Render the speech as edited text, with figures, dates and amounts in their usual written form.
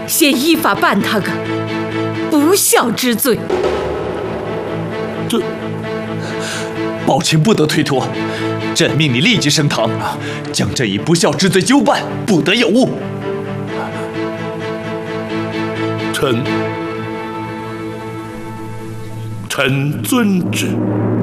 先依法办他个不孝之罪。 这，宝琴不得推脱，朕命你立即升堂，将这一不孝之罪究办，不得有误。 臣遵旨。